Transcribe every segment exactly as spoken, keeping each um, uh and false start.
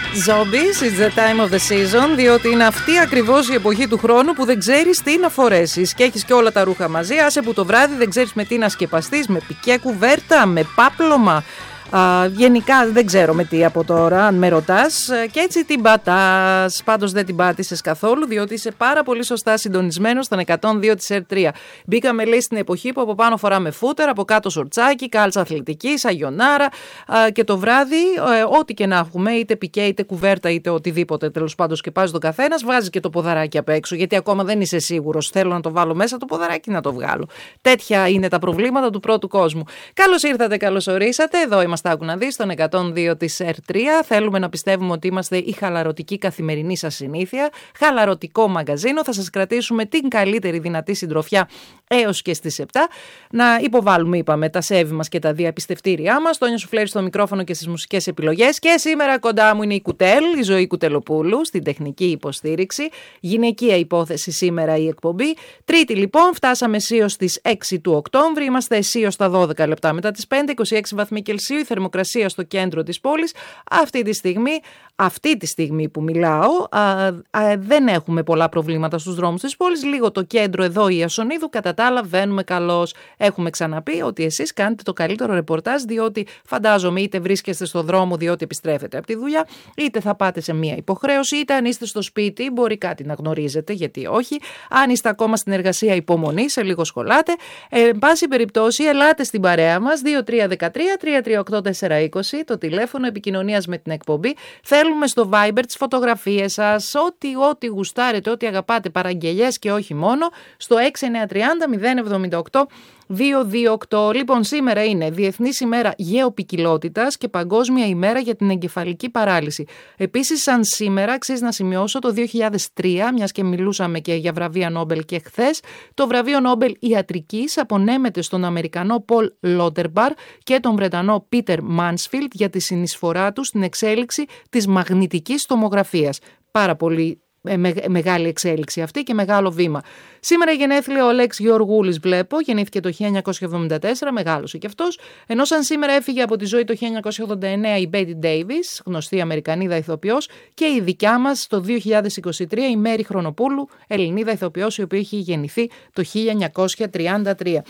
Zombies, it's the time of the season, διότι είναι αυτή ακριβώς η εποχή του χρόνου που δεν ξέρεις τι να φορέσεις και έχεις και όλα τα ρούχα μαζί, άσε που το βράδυ δεν ξέρεις με τι να σκεπαστείς, με πικέ κουβέρτα, με πάπλωμα. Uh, γενικά δεν ξέρω με τι από τώρα, αν με ρωτάς, και έτσι την πατάς. Πάντως δεν την πάτησες καθόλου, διότι είσαι πάρα πολύ σωστά συντονισμένος στον εκατόν δύο της ερ τρία. Μπήκαμε, λέει, στην εποχή που από πάνω φοράμε φούτερ, από κάτω σορτσάκι, κάλτσα αθλητική, σαγιονάρα, uh, και το βράδυ, uh, ό,τι και να έχουμε, είτε πικέ, είτε κουβέρτα, είτε οτιδήποτε τέλος πάντων σκεπάζει τον καθένας, βάζει και το ποδαράκι απ' έξω, γιατί ακόμα δεν είσαι σίγουρος. Θέλω να το βάλω μέσα το ποδαράκι, να το βγάλω. Τέτοια είναι τα προβλήματα του πρώτου κόσμου. Καλώς ήρθατε, καλώς ορίσατε. Εδώ είμαστε. Άκου να δεις, στον εκατόν δύο της ερ τρία. Θέλουμε να πιστεύουμε ότι είμαστε η χαλαρωτική καθημερινή σας συνήθεια. Χαλαρωτικό μαγκαζίνο. Θα σας κρατήσουμε την καλύτερη δυνατή συντροφιά έως και στις επτά. Να υποβάλουμε, είπαμε, τα σέβη μας και τα διαπιστευτήριά μας. Τόνια Σουφλέρη στο μικρόφωνο και στις μουσικές επιλογές. Και σήμερα κοντά μου είναι η Κουτέλ, η Ζωή Κουτελοπούλου, στην τεχνική υποστήριξη. Γυναικεία υπόθεση σήμερα η εκπομπή. Τρίτη λοιπόν, φτάσαμε αισίως στις έξι του Οκτώβρη. Είμαστε αισίως στα δώδεκα λεπτά μετά τις πέντε, είκοσι έξι βαθμοί Κελσίου. Θερμοκρασία στο κέντρο της πόλης. Αυτή τη στιγμή, αυτή τη στιγμή που μιλάω, α, α, δεν έχουμε πολλά προβλήματα στους δρόμους της πόλης. Λίγο το κέντρο εδώ, η Ιασονίδου, κατά τα άλλα βαίνουμε καλώς. Έχουμε ξαναπεί ότι εσείς κάνετε το καλύτερο ρεπορτάζ, διότι φαντάζομαι είτε βρίσκεστε στο δρόμο διότι επιστρέφετε από τη δουλειά, είτε θα πάτε σε μια υποχρέωση, είτε αν είστε στο σπίτι μπορεί κάτι να γνωρίζετε, γιατί όχι. Αν είστε ακόμα στην εργασία, υπομονή, σε λίγο σχολάτε. Ε, εν πάση περιπτώσει, ελάτε στην παρέα μας, δύο τρία ένα τρία τρία τρία οκτώ τέσσερα είκοσι, το τηλέφωνο επικοινωνίας με την εκπομπή. Θέλουμε στο Viber τις φωτογραφίες σας, ό,τι, ό,τι γουστάρετε, ό,τι αγαπάτε, παραγγελιές και όχι μόνο, στο έξι εννιά τρία μηδέν μηδέν εβδομήντα οκτώ δύο δύο οκτώ. Λοιπόν, σήμερα είναι Διεθνής ημέρα γεωπικιλότητας και Παγκόσμια ημέρα για την εγκεφαλική παράλυση. Επίσης, σαν σήμερα, αξίζει να σημειώσω το δύο χιλιάδες τρία, μιας και μιλούσαμε και για βραβεία Νόμπελ και χθες, το βραβείο Νόμπελ Ιατρικής απονέμεται στον Αμερικανό Πολ Λότερμπαρ και τον Βρετανό Πίτερ Μάνσφιλτ για τη συνεισφορά του στην εξέλιξη της μαγνητικής τομογραφίας. Πάρα πολύ Ε, με, μεγάλη εξέλιξη αυτή και μεγάλο βήμα. Σήμερα γενέθλια ο Λέξ Γεωργούλης, βλέπω, γεννήθηκε το χίλια εννιακόσια εβδομήντα τέσσερα, μεγάλωσε και αυτός, ενώ σαν σήμερα έφυγε από τη ζωή το χίλια εννιακόσια ογδόντα εννέα η Μπέτι Ντέιβις, γνωστή Αμερικανίδα ηθοποιός, και η δικιά μας το δύο χιλιάδες είκοσι τρία η Μέρη Χρονοπούλου, Ελληνίδα ηθοποιός, η οποία είχε γεννηθεί το χίλια εννιακόσια τριάντα τρία.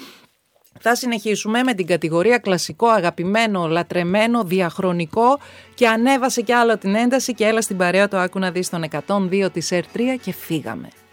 Θα συνεχίσουμε με την κατηγορία κλασικό, αγαπημένο, λατρεμένο, διαχρονικό, και ανέβασε κι άλλο την ένταση και έλα στην παρέα το άκου να δεις στον εκατόν δύο της ερ τρία και φύγαμε.